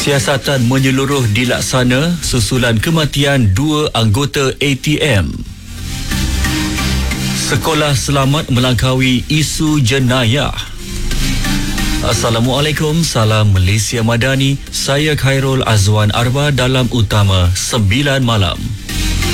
Siasatan menyeluruh dilaksana susulan kematian 2 anggota ATM. Sekolah selamat melangkaui isu jenayah. Assalamualaikum, salam Malaysia Madani. Saya Khairul Azwan Arba dalam Utama 9 Malam.